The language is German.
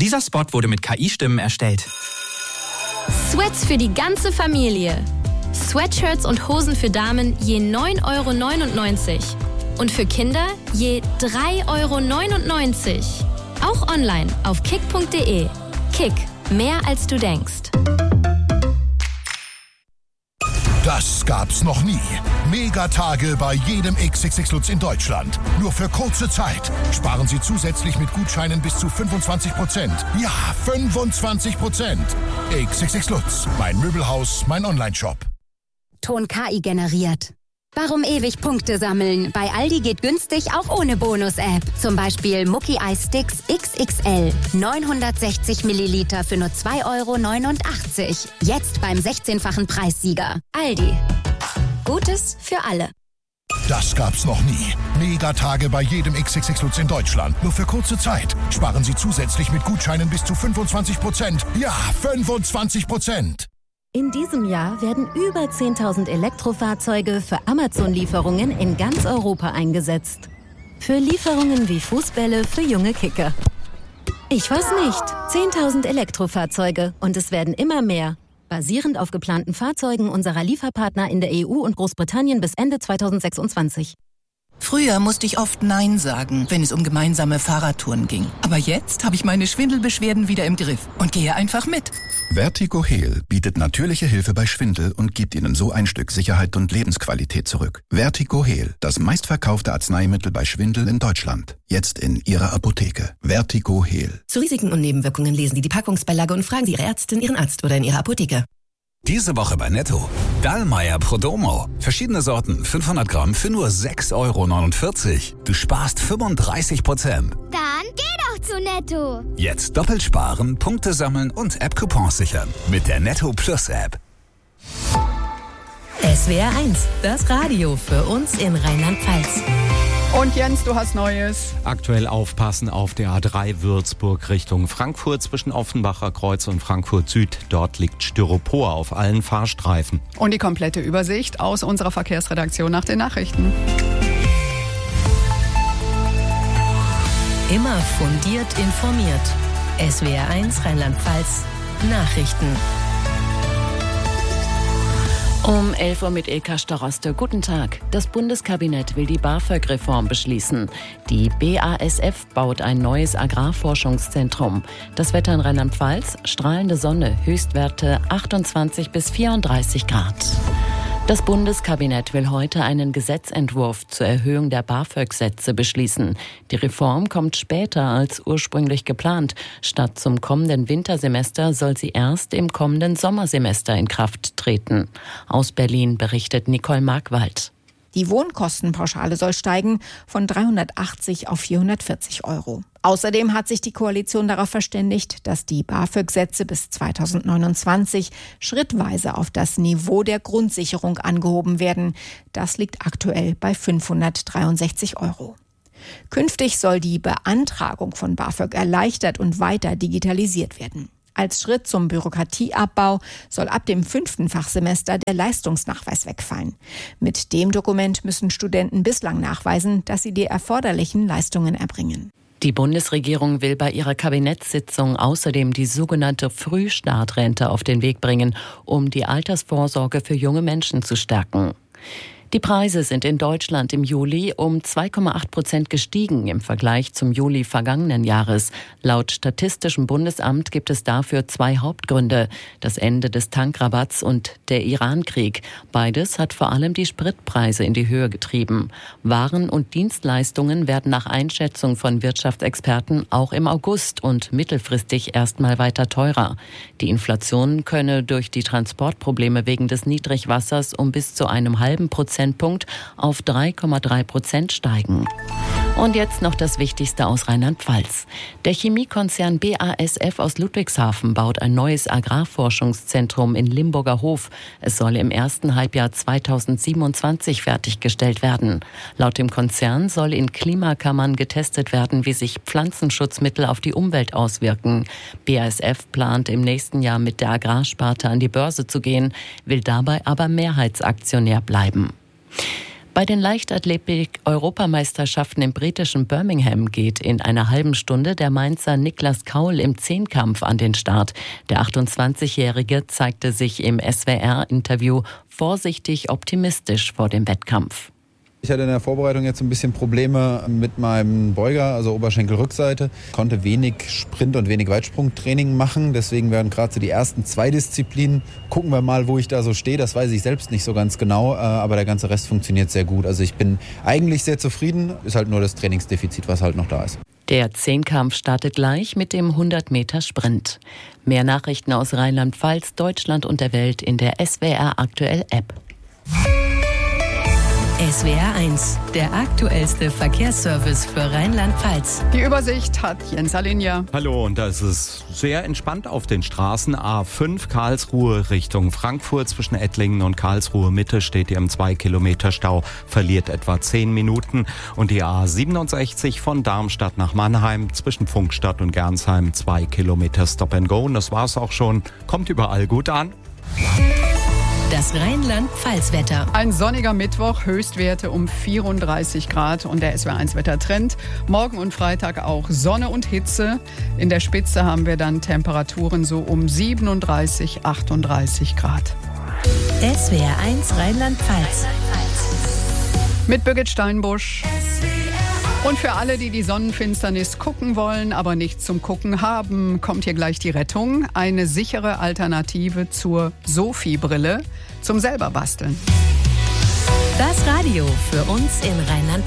Dieser Spot wurde mit KI-Stimmen erstellt. Sweats für die ganze Familie. Sweatshirts und Hosen für Damen je 9,99 € und für Kinder je 3,99 €. Auch online auf kick.de. Kick, mehr als du denkst. Das gab's noch nie. Megatage bei jedem XXX Lutz in Deutschland. Nur für kurze Zeit. Sparen Sie zusätzlich mit Gutscheinen bis zu 25%. Ja, 25%. XXX Lutz. Mein Möbelhaus, mein Onlineshop. Ton KI generiert. Warum ewig Punkte sammeln? Bei Aldi geht günstig auch ohne Bonus-App. Zum Beispiel Mucki Eis Sticks XXL. 960 Milliliter für nur 2,89 €. Jetzt beim 16-fachen Preissieger. Aldi. Gutes für alle. Das gab's noch nie. Megatage bei jedem XXX Lutz in Deutschland. Nur für kurze Zeit. Sparen Sie zusätzlich mit Gutscheinen bis zu 25%. Ja, 25%. In diesem Jahr werden über 10.000 Elektrofahrzeuge für Amazon-Lieferungen in ganz Europa eingesetzt. Für Lieferungen wie Fußbälle für junge Kicker. Ich weiß nicht. 10.000 Elektrofahrzeuge und es werden immer mehr. Basierend auf geplanten Fahrzeugen unserer Lieferpartner in der EU und Großbritannien bis Ende 2026. Früher musste ich oft Nein sagen, wenn es um gemeinsame Fahrradtouren ging. Aber jetzt habe ich meine Schwindelbeschwerden wieder im Griff und gehe einfach mit. Vertigo Heal bietet natürliche Hilfe bei Schwindel und gibt Ihnen so ein Stück Sicherheit und Lebensqualität zurück. Vertigo Heal, das meistverkaufte Arzneimittel bei Schwindel in Deutschland. Jetzt in Ihrer Apotheke. Vertigo Heal. Zu Risiken und Nebenwirkungen lesen Sie die Packungsbeilage und fragen Sie Ihre Ärztin, Ihren Arzt oder in Ihrer Apotheke. Diese Woche bei Netto. Dallmayr Prodomo. Verschiedene Sorten, 500 Gramm für nur 6,49 €. Du sparst 35%. Dann geh doch zu Netto. Jetzt doppelt sparen, Punkte sammeln und App-Coupons sichern. Mit der Netto Plus App. SWR 1, das Radio für uns in Rheinland-Pfalz. Und Jens, du hast Neues. Aktuell aufpassen auf der A3 Würzburg Richtung Frankfurt zwischen Offenbacher Kreuz und Frankfurt Süd. Dort liegt Styropor auf allen Fahrstreifen. Und die komplette Übersicht aus unserer Verkehrsredaktion nach den Nachrichten. Immer fundiert informiert. SWR 1 Rheinland-Pfalz Nachrichten. Um 11 Uhr mit Ilka Staroste. Guten Tag. Das Bundeskabinett will die BAföG-Reform beschließen. Die BASF baut ein neues Agrarforschungszentrum. Das Wetter in Rheinland-Pfalz, strahlende Sonne, Höchstwerte 28 bis 34 Grad. Das Bundeskabinett will heute einen Gesetzentwurf zur Erhöhung der BAföG-Sätze beschließen. Die Reform kommt später als ursprünglich geplant. Statt zum kommenden Wintersemester soll sie erst im kommenden Sommersemester in Kraft treten. Aus Berlin berichtet Nicole Markwald. Die Wohnkostenpauschale soll steigen von 380 auf 440 €. Außerdem hat sich die Koalition darauf verständigt, dass die BAföG-Sätze bis 2029 schrittweise auf das Niveau der Grundsicherung angehoben werden. Das liegt aktuell bei 563 €. Künftig soll die Beantragung von BAföG erleichtert und weiter digitalisiert werden. Als Schritt zum Bürokratieabbau soll ab dem 5. Fachsemester der Leistungsnachweis wegfallen. Mit dem Dokument müssen Studenten bislang nachweisen, dass sie die erforderlichen Leistungen erbringen. Die Bundesregierung will bei ihrer Kabinettssitzung außerdem die sogenannte Frühstartrente auf den Weg bringen, um die Altersvorsorge für junge Menschen zu stärken. Die Preise sind in Deutschland im Juli um 2,8% gestiegen im Vergleich zum Juli vergangenen Jahres. Laut Statistischem Bundesamt gibt es dafür 2 Hauptgründe: das Ende des Tankrabatts und der Irankrieg. Beides hat vor allem die Spritpreise in die Höhe getrieben. Waren und Dienstleistungen werden nach Einschätzung von Wirtschaftsexperten auch im August und mittelfristig erstmal weiter teurer. Die Inflation könne durch die Transportprobleme wegen des Niedrigwassers um bis zu einem halben Prozentpunkt auf 3,3% steigen. Und jetzt noch das Wichtigste aus Rheinland-Pfalz. Der Chemiekonzern BASF aus Ludwigshafen baut ein neues Agrarforschungszentrum in Limburger Hof. Es soll im ersten Halbjahr 2027 fertiggestellt werden. Laut dem Konzern soll in Klimakammern getestet werden, wie sich Pflanzenschutzmittel auf die Umwelt auswirken. BASF plant im nächsten Jahr mit der Agrarsparte an die Börse zu gehen, will dabei aber Mehrheitsaktionär bleiben. Bei den Leichtathletik-Europameisterschaften im britischen Birmingham geht in einer halben Stunde der Mainzer Niklas Kaul im Zehnkampf an den Start. Der 28-Jährige zeigte sich im SWR-Interview vorsichtig optimistisch vor dem Wettkampf. Ich hatte in der Vorbereitung jetzt ein bisschen Probleme mit meinem Beuger, also Oberschenkelrückseite. Konnte wenig Sprint- und wenig Weitsprungtraining machen. Deswegen werden gerade so die ersten 2 Disziplinen. Gucken wir mal, wo ich da so stehe. Das weiß ich selbst nicht so ganz genau. Aber der ganze Rest funktioniert sehr gut. Also ich bin eigentlich sehr zufrieden. Ist halt nur das Trainingsdefizit, was halt noch da ist. Der Zehnkampf startet gleich mit dem 100-Meter-Sprint. Mehr Nachrichten aus Rheinland-Pfalz, Deutschland und der Welt in der SWR Aktuell App. SWR 1, der aktuellste Verkehrsservice für Rheinland-Pfalz. Die Übersicht hat Jens Alinja. Hallo, und da ist es sehr entspannt auf den Straßen. A5 Karlsruhe Richtung Frankfurt. Zwischen Ettlingen und Karlsruhe Mitte steht ihr im 2-Kilometer-Stau, verliert etwa 10 Minuten. Und die A67 von Darmstadt nach Mannheim zwischen Pfungstadt und Gernsheim 2 Kilometer Stop and Go. Und das war's auch schon. Kommt überall gut an. Das Rheinland-Pfalz-Wetter. Ein sonniger Mittwoch, Höchstwerte um 34 Grad und der SWR1-Wettertrend. Morgen und Freitag auch Sonne und Hitze. In der Spitze haben wir dann Temperaturen so um 37, 38 Grad. SWR1 Rheinland-Pfalz. Mit Birgit Steinbusch. Und für alle, die die Sonnenfinsternis gucken wollen, aber nichts zum Gucken haben, kommt hier gleich die Rettung. Eine sichere Alternative zur Sophie-Brille zum selber basteln. Das Radio für uns in Rheinland-Pfalz.